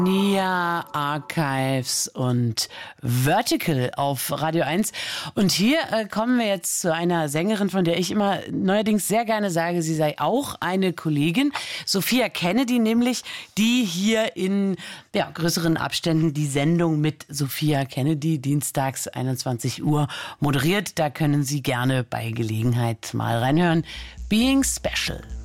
Nia Archives und Vertical auf Radio 1. Und hier kommen wir jetzt zu einer Sängerin, von der ich immer neuerdings sehr gerne sage, sie sei auch eine Kollegin. Sophia Kennedy nämlich, die hier in größeren Abständen die Sendung mit Sophia Kennedy dienstags 21 Uhr moderiert. Da können Sie gerne bei Gelegenheit mal reinhören. Being Special.